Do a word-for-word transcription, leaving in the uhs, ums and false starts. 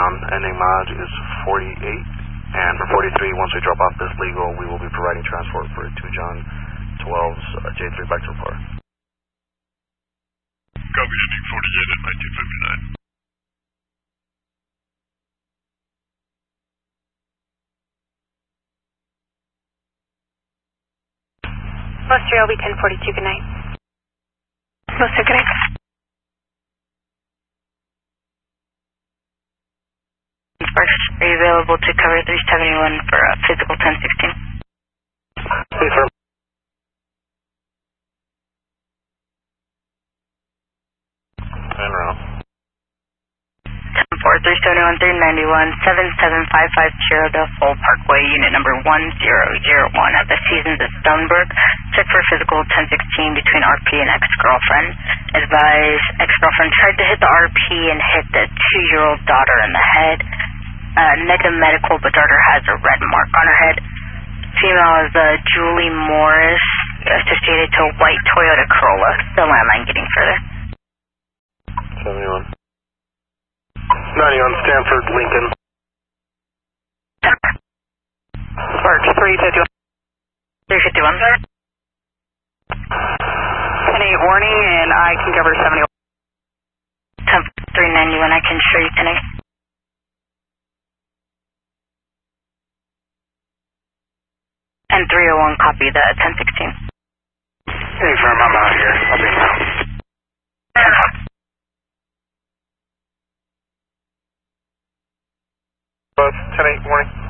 Tucson, ending mileage is forty-eight. And for forty-three, once we drop off this legal, we will be providing transport for two John twelves uh, J three back to the car. Copy, Steve forty-eight at nineteen fifty-nine. Buster L B ten forty-two, good night. Buster, good night. Are you available to cover three seventy-one for uh, physical ten sixteen? Please, sir. And around. ten four, three seventy-one, three ninety-one, seven seven five five Cherokee Full Parkway, unit number one zero zero one at the Seasons at Stoneburg. Check for physical ten sixteen between R P and ex-girlfriend. Advise ex-girlfriend tried to hit the R P and hit the two-year-old daughter in the head. Uh, negative medical, but daughter has a red mark on her head. Female is uh, Julie Morris, associated to a white Toyota Corolla. The landline getting further. seventy-one. ninety-one, Stanford, Lincoln. Sparks, three fifty-one. three fifty-one. ten eight warning, and I can cover seventy-one. ten three ninety-one, I can show you ten eight. And three oh one, copy the ten sixteen. Hey, firm, I'm out here. I'll be now. Bus, ten eight, warning.